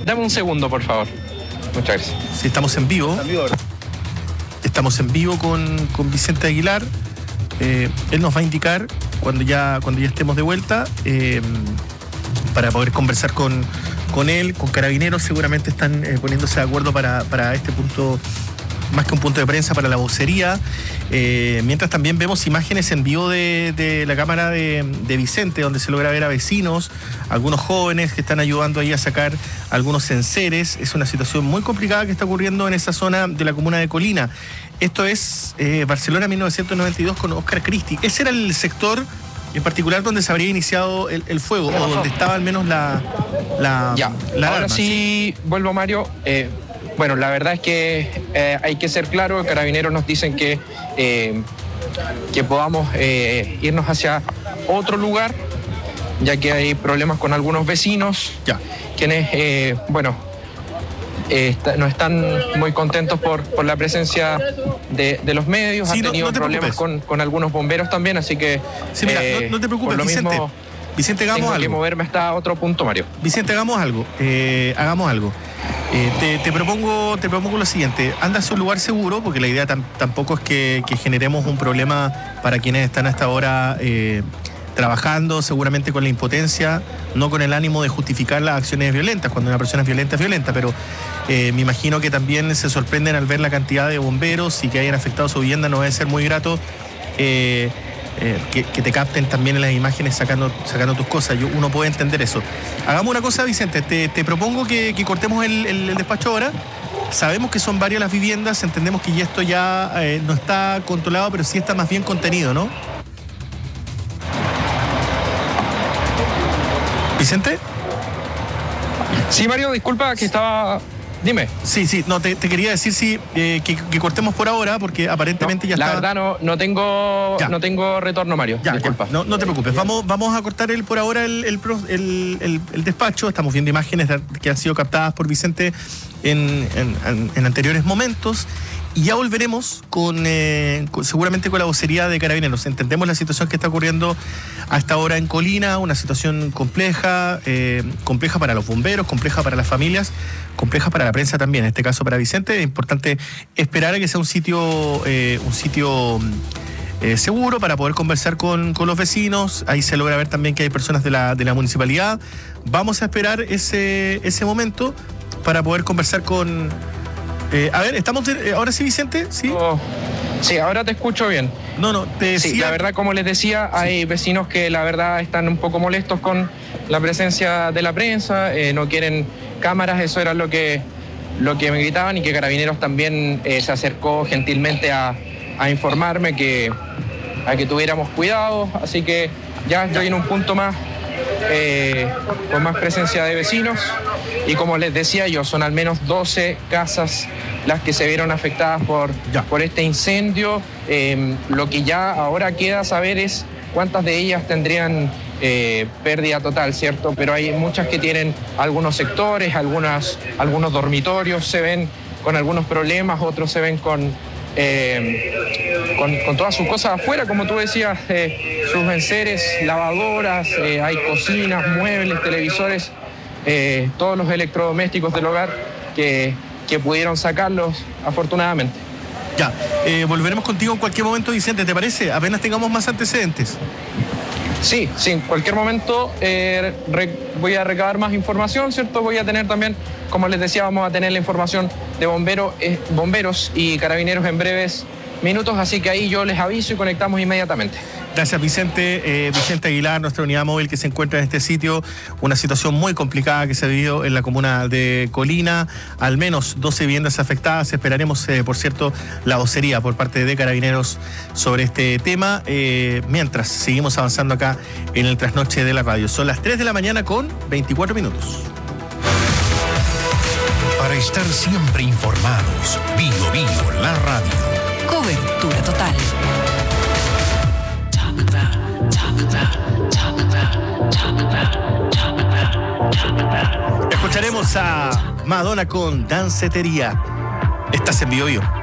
Dame un segundo, por favor. Muchas gracias. Sí, estamos en vivo. Estamos en vivo con Vicente Aguilar. Él nos va a indicar cuando ya estemos de vuelta para poder conversar con él, con Carabineros. Seguramente están poniéndose de acuerdo para este punto, más que un punto de prensa, para la vocería. Mientras también vemos imágenes en vivo de la cámara de Vicente, donde se logra ver a vecinos, algunos jóvenes que están ayudando ahí a sacar algunos enseres. Es una situación muy complicada que está ocurriendo en esa zona de la comuna de Colina. Esto es Barcelona 1992 con Oscar Christie. Ese era el sector en particular donde se habría iniciado el fuego, o donde estaba al menos la ahora alarma. sí, vuelvo, Mario. Bueno, la verdad es que hay que ser claro. Carabineros nos dicen que podamos irnos hacia otro lugar, ya que hay problemas con algunos vecinos, quienes, no están muy contentos por la presencia de los medios. Sí, han tenido problemas con algunos bomberos también, así que... Sí, mira, no te preocupes, Vicente. Vicente, hagamos algo. Tengo que moverme hasta otro punto, Mario. Vicente, hagamos algo. Te propongo lo siguiente. Anda a un lugar seguro, porque la idea tampoco es que generemos un problema para quienes están hasta ahora trabajando, seguramente con la impotencia, no con el ánimo de justificar las acciones violentas. Cuando una persona es violenta, pero me imagino que también se sorprenden al ver la cantidad de bomberos y que hayan afectado su vivienda. No debe ser muy grato que te capten también en las imágenes sacando tus cosas. Uno puede entender eso. Hagamos una cosa, Vicente, te propongo que cortemos el despacho ahora. Sabemos que son varias las viviendas, entendemos que esto ya no está controlado, pero sí está más bien contenido, ¿no? ¿Vicente? Sí, Mario, disculpa que estaba... Dime. Sí, no, te quería decir que cortemos por ahora, porque aparentemente ya está... La verdad no tengo retorno, Mario. Disculpa. No te preocupes. Vamos a cortar por ahora el despacho. Estamos viendo imágenes que han sido captadas por Vicente en anteriores momentos. Y ya volveremos seguramente con la vocería de Carabineros. Entendemos la situación que está ocurriendo hasta ahora en Colina, una situación compleja para los bomberos, compleja para las familias, compleja para la prensa también, en este caso para Vicente. Es importante esperar a que sea un sitio seguro para poder conversar con los vecinos. Ahí se logra ver también que hay personas de la municipalidad. Vamos a esperar ese momento para poder conversar con... a ver, ¿estamos ahora sí, Vicente? ¿Sí? Sí, ahora te escucho bien. Te decía... Sí, la verdad, como les decía, hay vecinos que la verdad están un poco molestos con la presencia de la prensa, no quieren cámaras. Eso era lo que me gritaban, y que Carabineros también se acercó gentilmente a informarme a que tuviéramos cuidado. Así que ya estoy en un punto más con más presencia de vecinos, y como les decía yo, son al menos 12 casas las que se vieron afectadas por este incendio. Lo que ya ahora queda saber es cuántas de ellas tendrían pérdida total, ¿cierto? Pero hay muchas que tienen algunos sectores, algunos dormitorios se ven con algunos problemas, otros se ven con todas sus cosas afuera, como tú decías, sus enseres, lavadoras, hay cocinas, muebles, televisores, todos los electrodomésticos del hogar que pudieron sacarlos, afortunadamente. Volveremos contigo en cualquier momento, Vicente, ¿te parece? Apenas tengamos más antecedentes. Sí, en cualquier momento voy a recabar más información, ¿cierto? Voy a tener también, como les decía, vamos a tener la información de bomberos y Carabineros en breves minutos, así que ahí yo les aviso y conectamos inmediatamente. Gracias, Vicente. Vicente Aguilar, nuestra unidad móvil que se encuentra en este sitio. Una situación muy complicada que se ha vivido en la comuna de Colina. Al menos 12 viviendas afectadas. Esperaremos, por cierto, la vocería por parte de Carabineros sobre este tema. Mientras seguimos avanzando acá en el Trasnoche de la Radio. Son las 3 de la mañana con 24 minutos. Para estar siempre informados, Bio la radio. Cobertura total. Escucharemos a Madonna con Dancetería. Estás en Bio Bio.